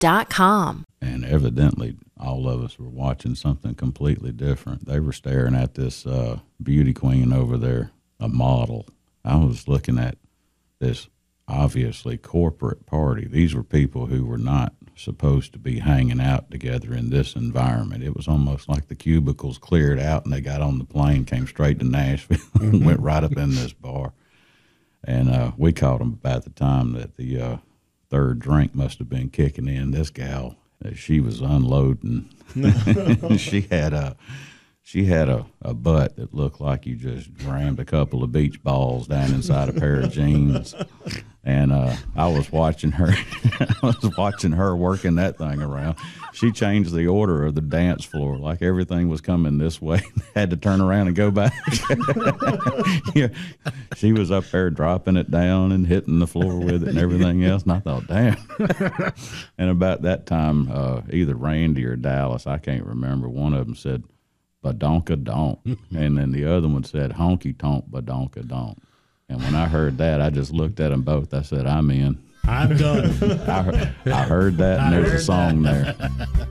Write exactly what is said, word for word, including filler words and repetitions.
dot com. And evidently, all of us were watching something completely different. They were staring at this uh, beauty queen over there, a model. I was looking at this obviously corporate party. These were people who were not supposed to be hanging out together in this environment. It was almost like the cubicles cleared out and they got on the plane, came straight to Nashville, and went right up in this bar. And uh, we caught them about the time that the uh, third drink must have been kicking in. This gal, uh, she was unloading. she had a she had a, a butt that looked like you just rammed a couple of beach balls down inside a pair of jeans. And uh, I was watching her. I was watching her working that thing around. She changed the order of the dance floor, like everything was coming this way. Had to turn around and go back. Yeah. She was up there dropping it down and hitting the floor with it and everything else. And I thought, damn. And about that time, uh, either Randy or Dallas, I can't remember, one of them said, "Badonka don't," and then the other one said, "Honky tonk badonka don't." And when I heard that, I just looked at them both. I said, "I'm in. I'm done." I, I heard that, and I there's a heard song that. there.